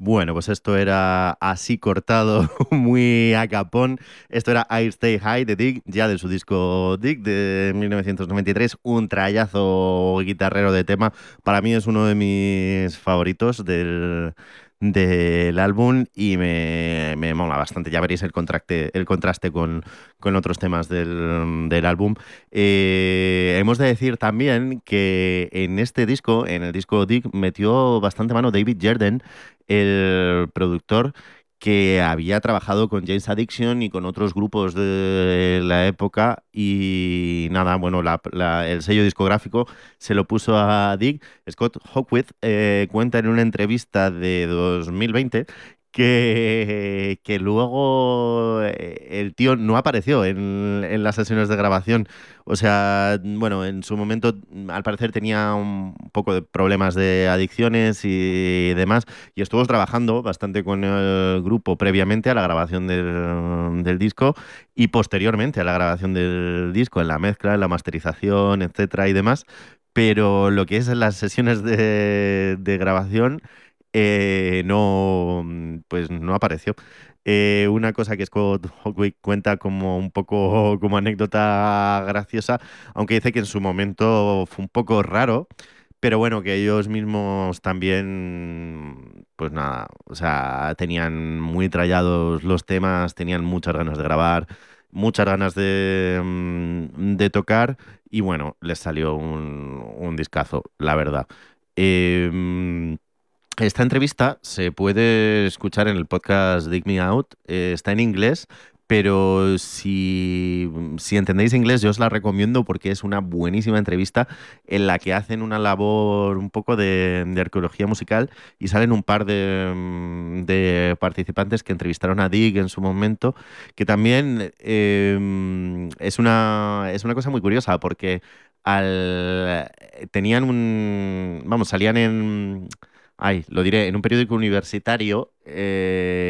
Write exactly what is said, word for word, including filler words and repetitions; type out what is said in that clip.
Bueno, pues esto era así cortado, muy a capón. Esto era I Stay High de Dig, ya de su disco Dig de mil novecientos noventa y tres. Un trayazo guitarrero de tema. Para mí es uno de mis favoritos del, del álbum y me, me mola bastante. Ya veréis el contraste, el contraste con, con otros temas del, del álbum. Eh, hemos de decir también que en este disco, en el disco Dig, metió bastante mano David Jerden, el productor que había trabajado con James Addiction y con otros grupos de la época y nada, bueno, la- la- el sello discográfico se lo puso a Dig. Scott Hawkwith eh, cuenta en una entrevista de dos mil veinte que, que luego eh, el tío no apareció en, en las sesiones de grabación. O sea, bueno, en su momento al parecer tenía un poco de problemas de adicciones y demás y estuvo trabajando bastante con el grupo previamente a la grabación del, del disco y posteriormente a la grabación del disco, en la mezcla, en la masterización, etcétera y demás. Pero lo que es en las sesiones de, de grabación eh, no, pues no apareció. Eh, una cosa que Scott Hawkwick cuenta como un poco como anécdota graciosa, aunque dice que en su momento fue un poco raro, pero bueno, que ellos mismos también, pues nada, o sea, tenían muy trallados los temas, tenían muchas ganas de grabar, muchas ganas de, mm, de tocar y bueno, les salió un, un discazo, la verdad. Eh, esta entrevista se puede escuchar en el podcast Dig Me Out. Eh, está en inglés, pero si, si entendéis inglés, yo os la recomiendo porque es una buenísima entrevista en la que hacen una labor un poco de, de arqueología musical y salen un par de, mm, de participantes que entrevistaron a Dig en su momento, que también eh, es una, es una cosa muy curiosa porque al, tenían un, vamos, salían en... Ay, lo diré, en un periódico universitario, eh,